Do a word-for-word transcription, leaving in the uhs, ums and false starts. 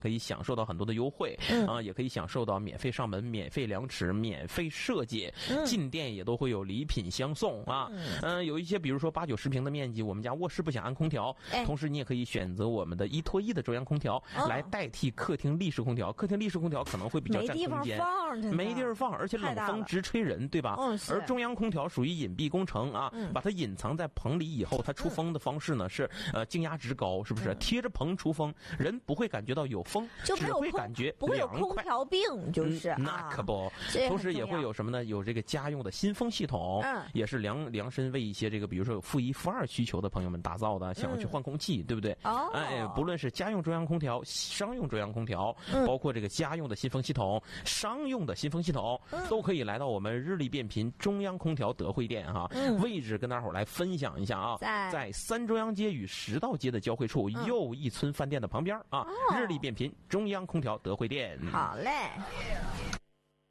可以享受到很多的优惠，嗯、啊，也可以享受到免费上门、免费量尺、免费设计，嗯、进店也都会有礼品相送啊。嗯、呃，有一些比如说八九十平的面积，我们家卧室不想安空调，哎、同时你也可以选择我们的一拖一的中央空调、哦、来代替客厅立式空调。客厅立式空调可能会比较占空间，没地方放，而且冷风直吹人，对吧？嗯、而中央空调属于隐蔽工程啊，嗯、把它隐藏在棚里以后，它出风的方式呢、嗯、是呃静压值高，是不是？嗯、贴着棚出风，人不会感觉到有风， 就只会感觉不会有空调病，就是、 嗯、那可不。同时也会有什么呢？有这个家用的新风系统，嗯，也是量量身为一些这个比如说有负一、负二需求的朋友们打造的，想要去换空气，嗯、对不对？哦，哎，不论是家用中央空调、商用中央空调，嗯、包括这个家用的新风系统、商用的新风系统，嗯、都可以来到我们日立变频中央空调德惠店哈。嗯、位置跟大伙儿来分享一下啊，在在三中央街与十道街的交汇处，嗯、又一村饭店的旁边啊，哦、日立变频中央空调德惠店。 好嘞。